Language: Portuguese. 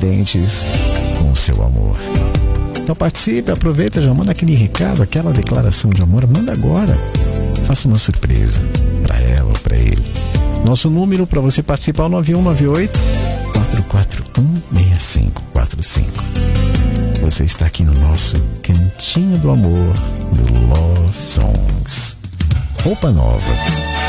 surpreendentes com o seu amor. Então participe, aproveita, já manda aquele recado, aquela declaração de amor, manda agora. Faça uma surpresa para ela ou para ele. Nosso número para você participar é o 9198-441-6545. Você está aqui no nosso Cantinho do Amor do Love Songs. Roupa nova.